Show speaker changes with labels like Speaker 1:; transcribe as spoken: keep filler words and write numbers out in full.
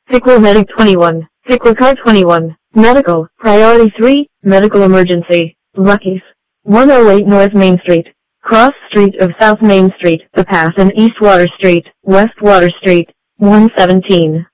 Speaker 1: Pickle Medic twenty-one. Pickle Car twenty-one. Medical. Priority three. Medical emergency. Lucky's. one oh eight North Main Street. Cross Street of South Main Street. The Path and East Water Street. West Water Street. one seventeen.